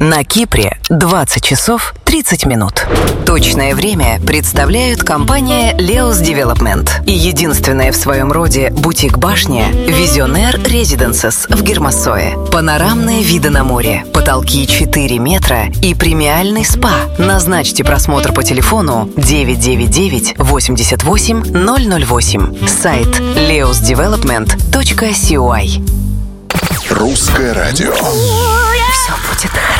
На Кипре 20 часов 30 минут. Точное время представляют компания Leos Development и единственная в своем роде бутик-башня Visionaire Residences в Гермассое. Панорамные виды на море, потолки 4 метра и премиальный спа. Назначьте просмотр по телефону 999 88 008. Сайт leosdevelopment.coy. Русское радио. Все будет хорошо.